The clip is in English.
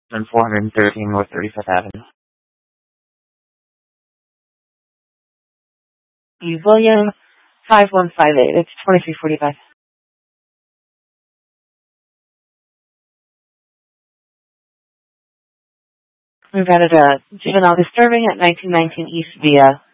and 413 North 35th Avenue. William 5158. It's 2345. We've added a juvenile disturbing at 1919 East Via.